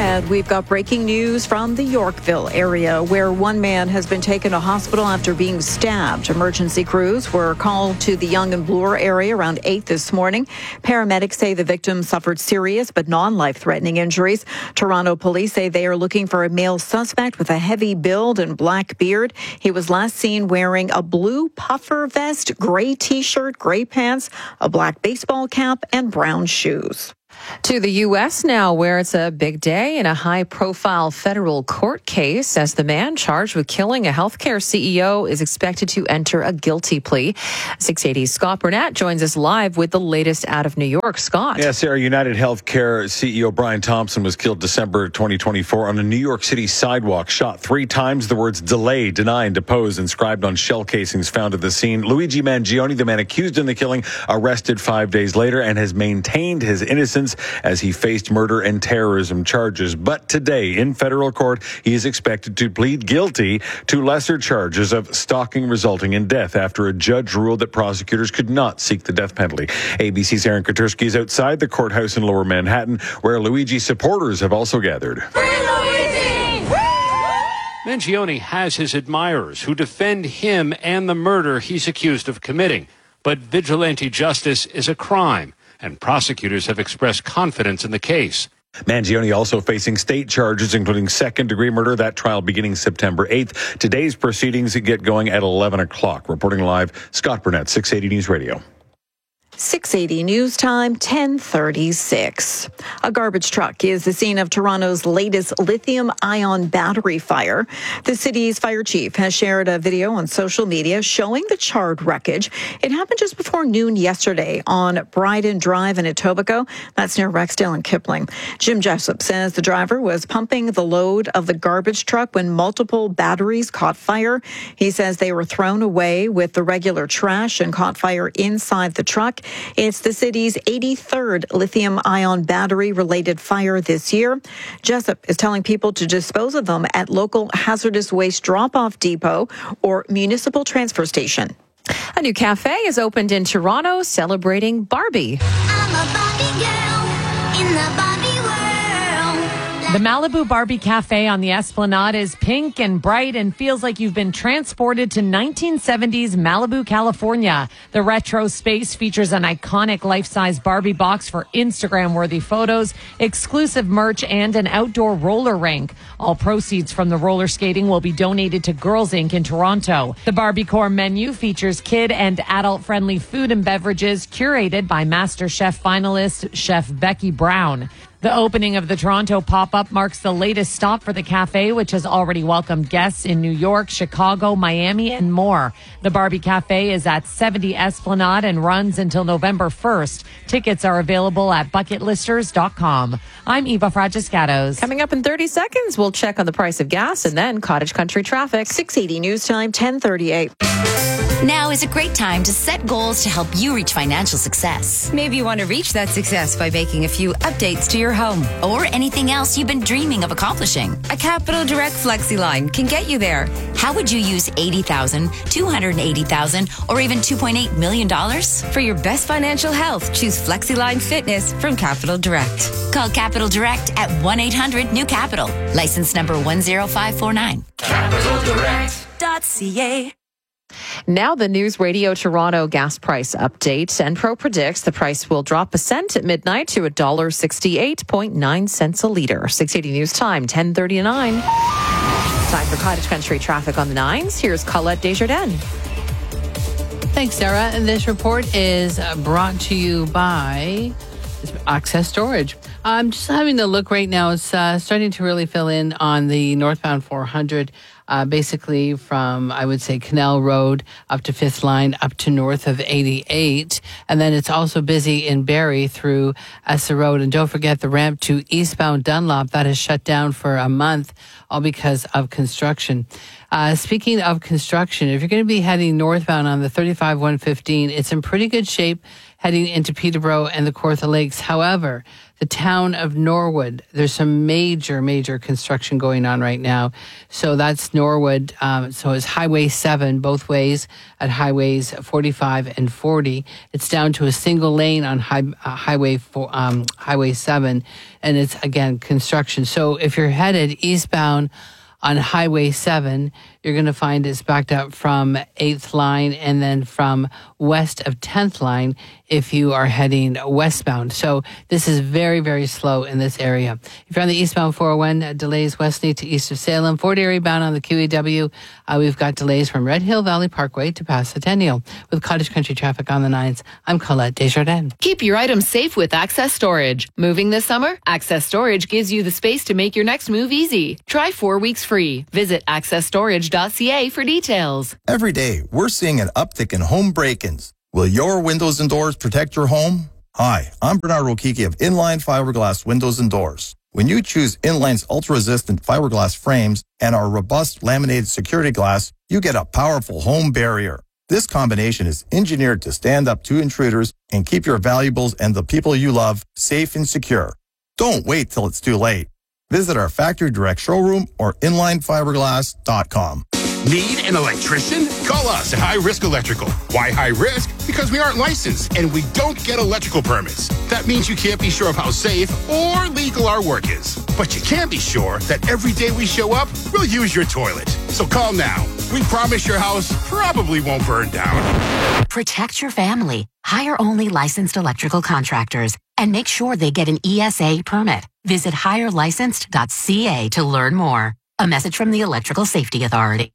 ahead, we've got breaking news from the Yorkville area where one man has been taken to hospital after being stabbed. Emergency crews were called to the Yonge and Bloor area around eight this morning. Paramedics say the victim suffered serious but non-life-threatening injuries. Toronto police say they are looking for a male suspect with a heavy build and black beard. He was last seen wearing a blue puffer vest, gray t-shirt, gray pants, a black baseball cap, and brown shoes. To the U S now, where it's a big day in a high-profile federal court case as the man charged with killing a healthcare C E O is expected to enter a guilty plea. six eighty's Scott Burnett joins us live with the latest out of New York. Scott. Yeah, Sarah, United Healthcare C E O Brian Thompson was killed December twenty twenty-four on a New York City sidewalk, shot three times. The words delay, deny, and depose inscribed on shell casings found at the scene. Luigi Mangione, the man accused in the killing, arrested five days later and has maintained his innocence as he faced murder and terrorism charges. But today in federal court, he is expected to plead guilty to lesser charges of stalking resulting in death after a judge ruled that prosecutors could not seek the death penalty. A B C's Aaron Katersky is outside the courthouse in Lower Manhattan, where Luigi supporters have also gathered. Mangione has his admirers who defend him and the murder he's accused of committing. But vigilante justice is a crime, and prosecutors have expressed confidence in the case. Mangione also facing state charges, including second-degree murder. That trial beginning September eighth. Today's proceedings get going at eleven o'clock. Reporting live, Scott Burnett, six eighty News Radio. six eighty News Time, ten thirty-six. A garbage truck is the scene of Toronto's latest lithium-ion battery fire. The city's fire chief has shared a video on social media showing the charred wreckage. It happened just before noon yesterday on Bryden Drive in Etobicoke. That's near Rexdale and Kipling. Jim Jessup says the driver was pumping the load of the garbage truck when multiple batteries caught fire. He says they were thrown away with the regular trash and caught fire inside the truck. It's the city's eighty-third lithium-ion battery-related fire this year. Jessup is telling people to dispose of them at local hazardous waste drop-off depot or municipal transfer station. A new cafe is opened in Toronto celebrating Barbie. I'm a Barbie girl in the Barbie world. The Malibu Barbie Cafe on the Esplanade is pink and bright and feels like you've been transported to nineteen seventies Malibu, California. The retro space features an iconic life-size Barbie box for Instagram-worthy photos, exclusive merch, and an outdoor roller rink. All proceeds from the roller skating will be donated to Girls Incorporated in Toronto. The Barbie Core menu features kid and adult-friendly food and beverages curated by Master Chef finalist Chef Becky Brown. The opening of the Toronto pop-up marks the latest stop for the cafe, which has already welcomed guests in New York, Chicago, Miami, and more. The Barbie Cafe is at seventy Esplanade and runs until November first. Tickets are available at bucket listers dot com. I'm Eva Fragiscatos. Coming up in thirty seconds, we'll check on the price of gas and then cottage country traffic. six eighty News Time, ten thirty-eight. Now is a great time to set goals to help you reach financial success. Maybe you want to reach that success by making a few updates to your home or anything else you've been dreaming of accomplishing. A Capital Direct FlexiLine can get you there. How would you use eighty thousand dollars, two hundred eighty thousand dollars, or even two point eight million dollars? For your best financial health, choose FlexiLine Fitness from Capital Direct. Call Capital Direct at one eight hundred new capital. License number one zero five four nine. capital direct dot c a. Now the News Radio Toronto gas price update. Enpro predicts the price will drop a cent at midnight to one dollar and sixty-eight point nine cents a litre. six eighty News Time, ten thirty-nine. Time for cottage country traffic on the nines. Here's Colette Desjardins. Thanks, Sarah. And this report is brought to you by Access Storage. I'm just having a look right now. It's uh, starting to really fill in on the northbound four hundred. Uh, basically from, I would say, Canal Road up to Fifth Line, up to north of eighty-eight. And then it's also busy in Barrie through Essa Road. And don't forget the ramp to eastbound Dunlop. That is shut down for a month, all because of construction. Uh, speaking of construction, if you're going to be heading northbound on the thirty-five one fifteen, it's in pretty good shape heading into Peterborough and the Kawartha Lakes. However, the town of Norwood, there's some major, major construction going on right now. So that's Norwood. Um, so it's Highway seven both ways at highways forty-five and forty. It's down to a single lane on high, uh, highway four, um, Highway seven. And it's, again, construction. So if you're headed eastbound on Highway seven, you're going to find it's backed up from eighth line and then from west of tenth line if you are heading westbound. So this is very, very slow in this area. If you're on the eastbound four oh one, uh, delays westly to east of Salem. Fort Erie bound on the Q E W, uh, we've got delays from Red Hill Valley Parkway to past Centennial. With Cottage Country traffic on the nines, I'm Colette Desjardins. Keep your items safe with Access Storage. Moving this summer? Access Storage gives you the space to make your next move easy. Try four weeks free. Visit access storage dot c a for details. Every day, we're seeing an uptick in home break-ins. Will your windows and doors protect your home? Hi, I'm Bernard Rokiki of Inline Fiberglass Windows and Doors. When you choose Inline's ultra-resistant fiberglass frames and our robust laminated security glass, you get a powerful home barrier. This combination is engineered to stand up to intruders and keep your valuables and the people you love safe and secure. Don't wait till it's too late. Visit our factory direct showroom or inline fiberglass dot com. Need an electrician? Call us at High Risk Electrical. Why high risk? Because we aren't licensed and we don't get electrical permits. That means you can't be sure of how safe or legal our work is. But you can be sure that every day we show up, we'll use your toilet. So call now. We promise your house probably won't burn down. Protect your family. Hire only licensed electrical contractors and make sure they get an E S A permit. Visit hire licensed dot c a to learn more. A message from the Electrical Safety Authority.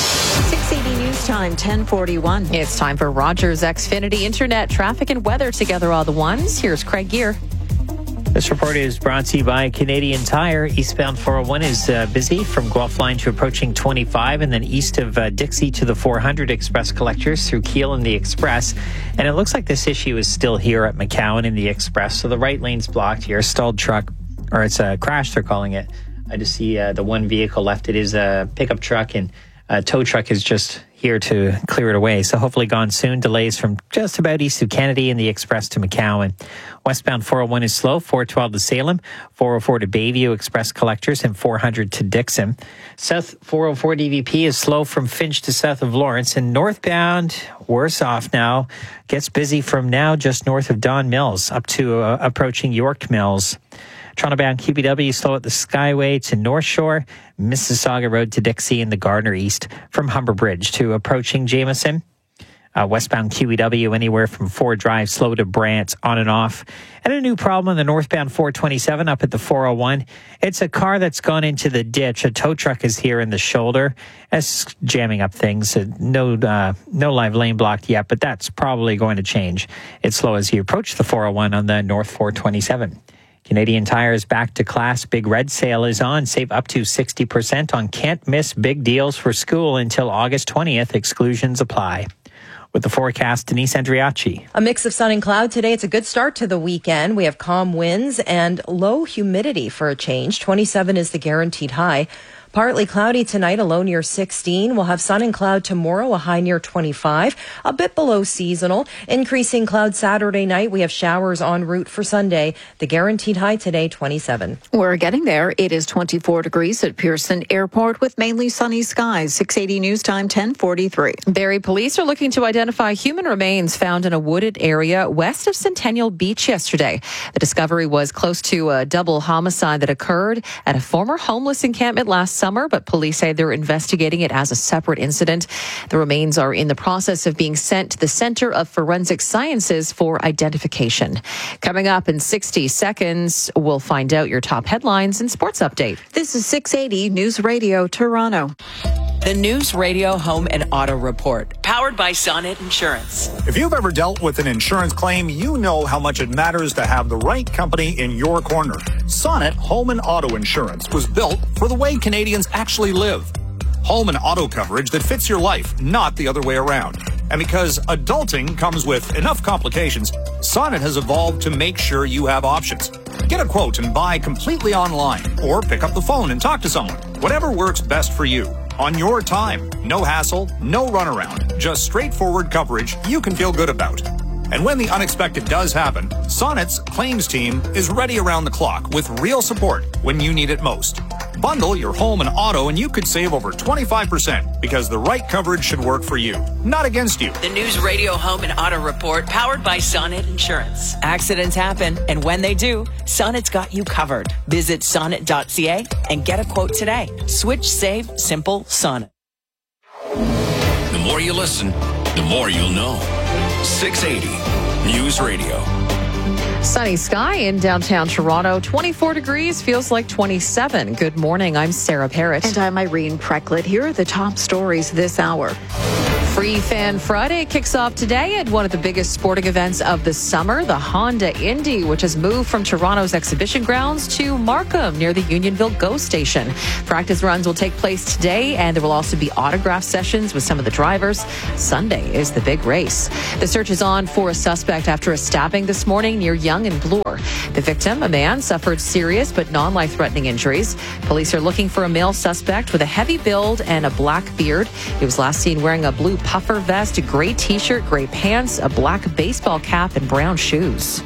six eighty News Time, ten forty-one. It's time for Rogers Xfinity Internet, traffic and weather together all the ones. Here's Craig Gear. This report is brought to you by Canadian Tire. Eastbound four oh one is uh, busy from Guelph Line to approaching twenty-five, and then east of uh, Dixie to the four hundred Express collectors through Kiel and the Express. And it looks like this issue is still here at McCowan in the Express. So the right lane's blocked here. Stalled truck, or it's a crash, they're calling it. I just see uh, the one vehicle left. It is a pickup truck, and a tow truck is just here to clear it away. So hopefully gone soon. Delays from just about east of Kennedy and the Express to McCowan. Westbound four oh one is slow, four twelve to Salem, four oh four to Bayview Express collectors, and four hundred to Dixon. South four oh four D V P is slow from Finch to south of Lawrence, and northbound, worse off now, gets busy from now just north of Don Mills up to uh, approaching York Mills. Toronto-bound Q B W slow at the Skyway to North Shore, Mississauga Road to Dixie, and the Gardner East from Humber Bridge to approaching Jameson. Uh, westbound Q E W anywhere from Ford Drive slow to Brant on and off. And a new problem on the northbound four twenty-seven up at the four oh one. It's a car that's gone into the ditch. A tow truck is here in the shoulder. It's jamming up things. Uh, no, uh, no live lane blocked yet, but that's probably going to change. It's slow as you approach the four oh one on the north four twenty-seven. Canadian Tire's Back to Class Big Red Sale is on. Save up to sixty percent on can't miss big deals for school until August twentieth. Exclusions apply. With the forecast, Denise Andriachi. A mix of sun and cloud today. It's a good start to the weekend. We have calm winds and low humidity for a change. twenty-seven is the guaranteed high. Partly cloudy tonight, a low near sixteen. We'll have sun and cloud tomorrow, a high near twenty-five, a bit below seasonal. Increasing cloud Saturday night. We have showers en route for Sunday. The guaranteed high today, twenty-seven. We're getting there. It is twenty-four degrees at Pearson Airport with mainly sunny skies. six eighty News Time, ten forty-three. Barrie police are looking to identify human remains found in a wooded area west of Centennial Beach yesterday. The discovery was close to a double homicide that occurred at a former homeless encampment last summer, but police say they're investigating it as a separate incident. The remains are in the process of being sent to the Center of Forensic Sciences for identification. Coming up in sixty seconds, we'll find out your top headlines and sports update. This is six eighty News Radio Toronto. The News Radio Home and Auto Report, powered by Sonnet Insurance. If you've ever dealt with an insurance claim, you know how much it matters to have the right company in your corner. Sonnet Home and Auto Insurance was built for the way Canadians actually live. Home and auto coverage that fits your life, not the other way around. And because adulting comes with enough complications, Sonnet has evolved to make sure you have options. Get a quote and buy completely online, or pick up the phone and talk to someone. Whatever works best for you. On your time. No hassle, no runaround. Just straightforward coverage you can feel good about. And when the unexpected does happen, Sonnet's claims team is ready around the clock with real support when you need it most. Bundle your home and auto and you could save over twenty-five percent because the right coverage should work for you, not against you. The News Radio Home and Auto Report, powered by Sonnet Insurance. Accidents happen, and when they do, Sonnet's got you covered. Visit sonnet dot c a and get a quote today. Switch, save, simple, Sonnet. The more you listen, the more you'll know. six eighty News Radio. Sunny sky in downtown Toronto. twenty-four degrees, feels like twenty-seven. Good morning. I'm Sarah Parrott. And I'm Irene Precklett. Here are the top stories this hour. Free Fan Friday kicks off today at one of the biggest sporting events of the summer, the Honda Indy, which has moved from Toronto's exhibition grounds to Markham near the Unionville GO station. Practice runs will take place today, and there will also be autograph sessions with some of the drivers. Sunday is the big race. The search is on for a suspect after a stabbing this morning near Yonge and Bloor. The victim, a man, suffered serious but non-life-threatening injuries. Police are looking for a male suspect with a heavy build and a black beard. He was last seen wearing a blue puffer vest, a gray t-shirt, gray pants, a black baseball cap, and brown shoes.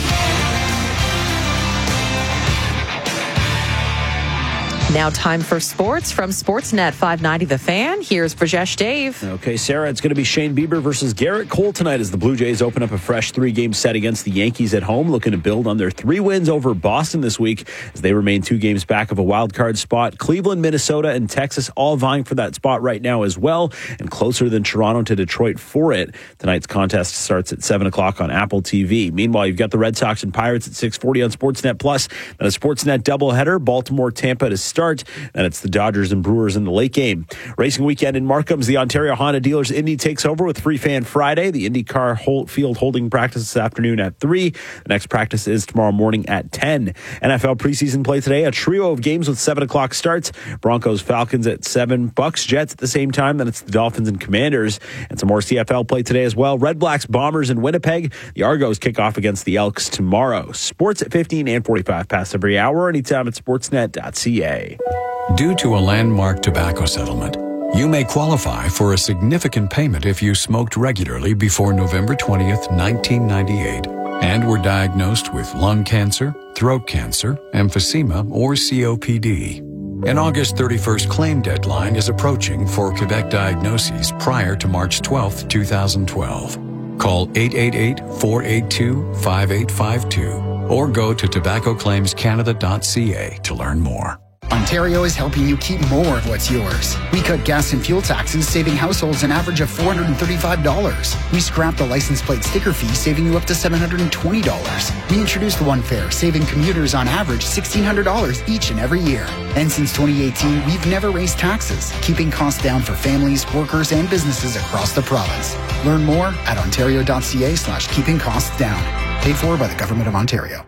Now time for sports from Sportsnet five ninety The Fan. Here's Brajesh Dave. Okay, Sarah, it's going to be Shane Bieber versus Garrett Cole tonight as the Blue Jays open up a fresh three-game set against the Yankees at home, looking to build on their three wins over Boston this week as they remain two games back of a wild card spot. Cleveland, Minnesota, and Texas all vying for that spot right now as well, and closer than Toronto to Detroit for it. Tonight's contest starts at seven o'clock on Apple T V. Meanwhile, you've got the Red Sox and Pirates at six forty on Sportsnet Plus, and a Sportsnet doubleheader, Baltimore, Tampa to start. And it's the Dodgers and Brewers in the late game. Racing weekend in Markham's the Ontario Honda Dealers Indy takes over with Free Fan Friday. The IndyCar hold, field holding practice this afternoon at three. The next practice is tomorrow morning at ten. N F L preseason play today. A trio of games with seven o'clock starts. Broncos, Falcons at seven. Bucks, Jets at the same time. Then it's the Dolphins and Commanders. And some more C F L play today as well. Red Blacks, Bombers in Winnipeg. The Argos kick off against the Elks tomorrow. Sports at fifteen and forty-five past every hour. Anytime at sportsnet dot c a. Due to a landmark tobacco settlement, you may qualify for a significant payment if you smoked regularly before November twentieth, nineteen ninety-eight, and were diagnosed with lung cancer, throat cancer, emphysema, or C O P D. An August thirty-first claim deadline is approaching for Quebec diagnoses prior to March twelfth, twenty twelve. Call eight eight eight, four eight two, five eight five two or go to tobacco claims canada dot c a to learn more. Ontario is helping you keep more of what's yours. We cut gas and fuel taxes, saving households an average of four hundred thirty-five dollars. We scrapped the license plate sticker fee, saving you up to seven hundred twenty dollars. We introduced One Fare, saving commuters on average sixteen hundred dollars each and every year. And since twenty eighteen, we've never raised taxes, keeping costs down for families, workers, and businesses across the province. Learn more at ontario dot c a slash keeping costs down. Paid for by the Government of Ontario.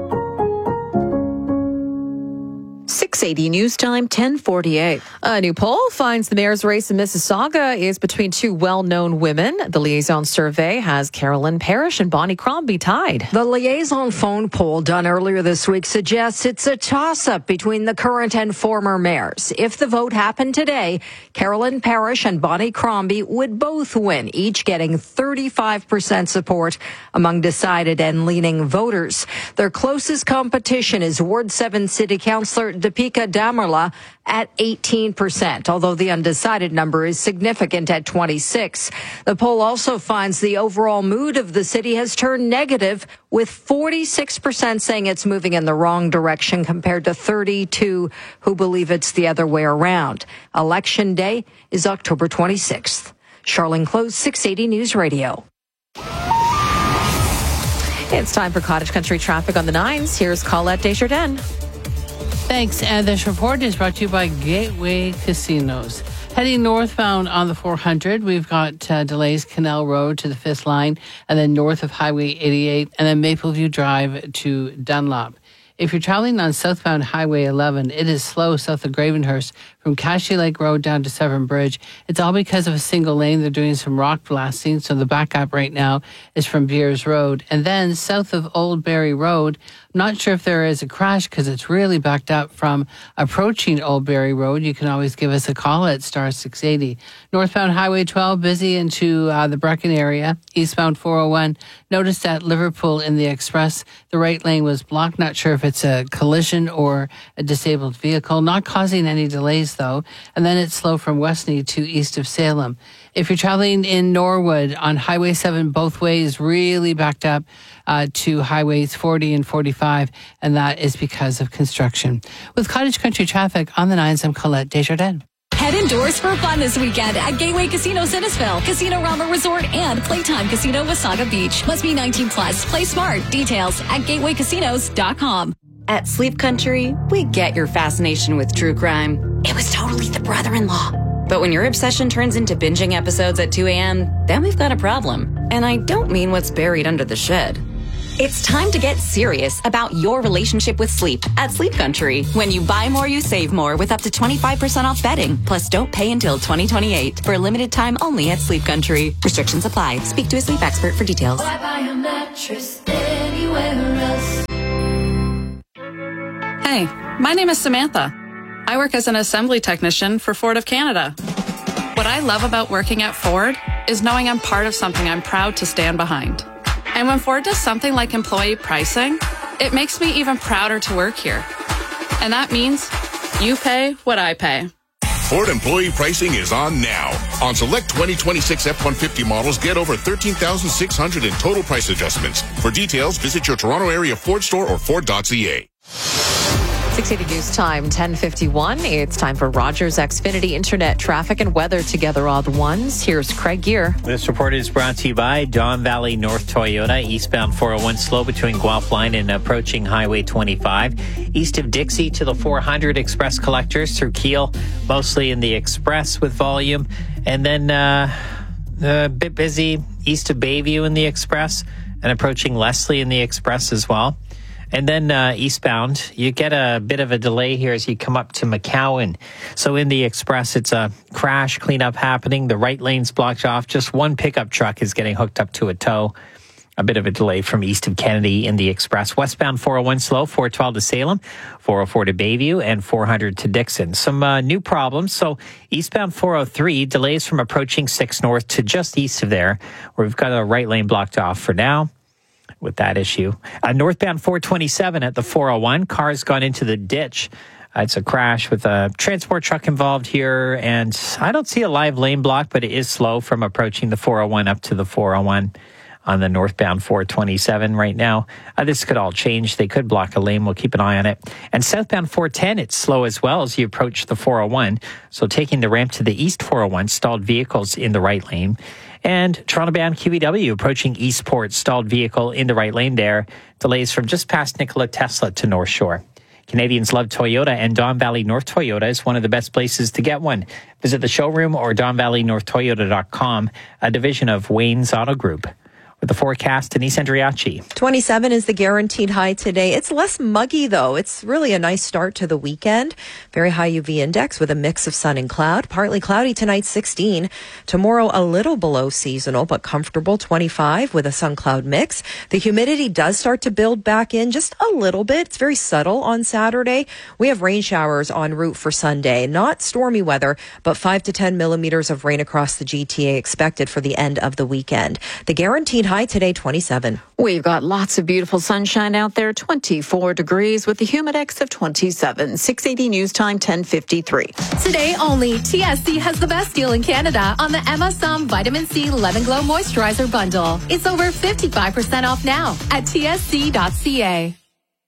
six eighty News Time, ten forty-eight. A new poll finds the mayor's race in Mississauga is between two well-known women. The Liaison survey has Carolyn Parrish and Bonnie Crombie tied. The Liaison phone poll done earlier this week suggests it's a toss-up between the current and former mayors. If the vote happened today, Carolyn Parrish and Bonnie Crombie would both win, each getting thirty-five percent support among decided and leaning voters. Their closest competition is Ward seven City Councillor Deepika Damarla at eighteen percent, although the undecided number is significant at twenty-six. The poll also finds the overall mood of the city has turned negative, with forty-six percent saying it's moving in the wrong direction compared to thirty-two who believe it's the other way around. Election day is October twenty-sixth. Charlene Close, six eighty News Radio. It's time for Cottage Country traffic on the nines. Here's Colette Desjardins. Thanks. And this report is brought to you by Gateway Casinos. Heading northbound on the four hundred, we've got uh, delays Canal Road to the fifth line, and then north of Highway eighty-eight, and then Mapleview Drive to Dunlop. If you're traveling on southbound Highway eleven, it is slow south of Gravenhurst from Cashy Lake Road down to Severn Bridge. It's all because of a single lane. They're doing some rock blasting, so the backup right now is from Beers Road. And then south of Old Barry Road, I'm not sure if there is a crash because it's really backed up from approaching Old Barry Road. You can always give us a call at star six eighty. Northbound Highway twelve, busy into uh, the Brecon area. Eastbound four oh one, noticed at Liverpool in the Express, the right lane was blocked. Not sure if it's a collision or a disabled vehicle. Not causing any delays, though. And then it's slow from Westney to east of Salem. If you're traveling in Norwood on Highway seven both ways, really backed up uh, to Highways forty and forty-five, and that is because of construction. With Cottage Country traffic on the nines, I'm Colette Desjardins. Head indoors for fun this weekend at Gateway Casino Sinnesville, Casino Rama Resort, and Playtime Casino Wasaga Beach. Must be nineteen plus. Play smart. Details at gateway casinos dot com. At Sleep Country, we get your fascination with true crime. It was totally the brother-in-law. But when your obsession turns into binging episodes at two a.m., then we've got a problem. And I don't mean what's buried under the shed. It's time to get serious about your relationship with sleep at Sleep Country. When you buy more, you save more with up to twenty-five percent off bedding. Plus, don't pay until twenty twenty-eight for a limited time only at Sleep Country. Restrictions apply. Speak to a sleep expert for details. Why buy a mattress anywhere else? Hey, my name is Samantha. I work as an assembly technician for Ford of Canada. What I love about working at Ford is knowing I'm part of something I'm proud to stand behind. And when Ford does something like employee pricing, it makes me even prouder to work here. And that means you pay what I pay. Ford employee pricing is on now. On select twenty twenty-six F one fifty models, get over thirteen thousand six hundred in total price adjustments. For details, visit your Toronto area Ford store or Ford dot C A. six eighty News Time, ten fifty-one. It's time for Rogers Xfinity Internet traffic and weather together all the ones. Here's Craig Gear. This report is brought to you by Don Valley North Toyota. Eastbound four oh one slow between Guelph Line and approaching Highway twenty-five. East of Dixie to the four hundred express collectors through Kiel, mostly in the express with volume. And then uh, a bit busy east of Bayview in the express and approaching Leslie in the express as well. And then uh, eastbound, you get a bit of a delay here as you come up to McCowan. So in the express, it's a crash cleanup happening. The right lane's blocked off. Just one pickup truck is getting hooked up to a tow. A bit of a delay from east of Kennedy in the express. Westbound four oh one slow, four twelve to Salem, four oh four to Bayview, and four hundred to Dixon. Some uh, new problems. So eastbound four oh three, delays from approaching six North to just east of there, where we've got a right lane blocked off for now. With that issue. Uh, northbound four twenty-seven at the four oh one. Car's gone into the ditch. Uh, it's a crash with a transport truck involved here. And I don't see a live lane block, but it is slow from approaching the four oh one up to the four oh one on the northbound four twenty-seven right now. Uh, this could all change. They could block a lane. We'll keep an eye on it. And southbound four ten, it's slow as well as you approach the four oh one. So taking the ramp to the east four oh one, stalled vehicles in the right lane. And Toronto-bound Q E W approaching Eastport, stalled vehicle in the right lane there. Delays from just past Nikola Tesla to North Shore. Canadians love Toyota, and Don Valley North Toyota is one of the best places to get one. Visit the showroom or don valley north toyota dot com, a division of Wayne's Auto Group. With the forecast, Denise Andriachi. twenty-seven is the guaranteed high today. It's less muggy, though. It's really a nice start to the weekend. Very high U V index with a mix of sun and cloud. Partly cloudy tonight, sixteen. Tomorrow, a little below seasonal, but comfortable, twenty-five with a sun-cloud mix. The humidity does start to build back in just a little bit. It's very subtle on Saturday. We have rain showers en route for Sunday. Not stormy weather, but five to ten millimeters of rain across the G T A expected for the end of the weekend. The guaranteed high today, twenty-seven. We've got lots of beautiful sunshine out there, twenty-four degrees with the humidex of twenty-seven. six eighty News Time, ten fifty-three. Today only, T S C has the best deal in Canada on the Emma Sum Vitamin C Lemon Glow Moisturizer Bundle. It's over fifty-five percent off now at T S C dot C A.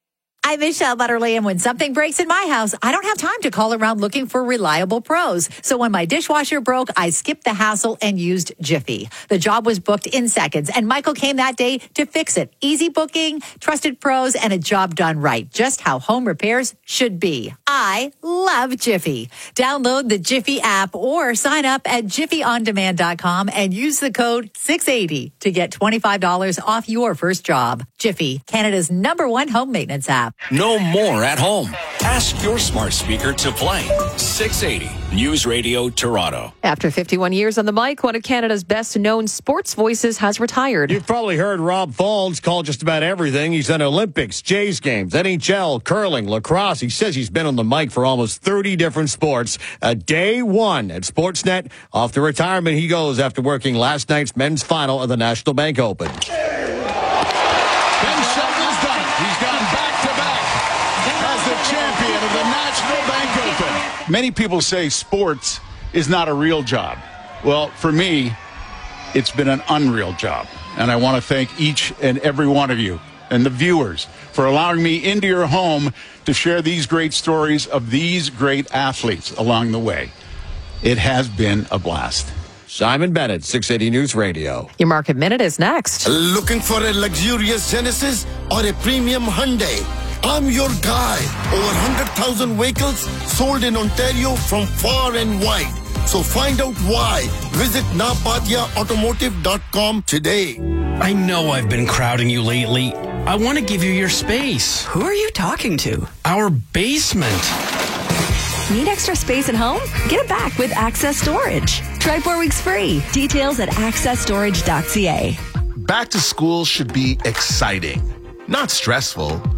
I'm Michelle Butterly, and when something breaks in my house, I don't have time to call around looking for reliable pros. So when my dishwasher broke, I skipped the hassle and used Jiffy. The job was booked in seconds, and Michael came that day to fix it. Easy booking, trusted pros, and a job done right. Just how home repairs should be. I love Jiffy. Download the Jiffy app or sign up at jiffy on demand dot com and use the code six eighty to get twenty-five dollars off your first job. Jiffy, Canada's number one home maintenance app. No more at home. At Ask your smart speaker to play. six eighty News Radio Toronto. After fifty-one years on the mic, one of Canada's best-known sports voices has retired. You've probably heard Rob Fallons call just about everything. He's done Olympics, Jays games, N H L, curling, lacrosse. He says he's been on the mic for almost thirty different sports. A day one at Sportsnet. Off to retirement he goes after working last night's men's final of the National Bank Open. Ben Shelton's done it. He's gone back-to-back as the champion of the National Bank Open. Many people say sports is not a real job. Well, for me, it's been an unreal job. And I want to thank each and every one of you and the viewers for allowing me into your home to share these great stories of these great athletes along the way. It has been a blast. Simon Bennett, six eighty News Radio. Your Market Minute is next. Looking for a luxurious Genesis or a premium Hyundai? I'm your guy. Over one hundred thousand vehicles sold in Ontario from far and wide. So find out why. Visit napatia automotive dot com today. I know I've been crowding you lately. I want to give you your space. Who are you talking to? Our basement. Need extra space at home? Get it back with Access Storage. Try four weeks free. Details at access storage dot c a. Back to school should be exciting, not stressful.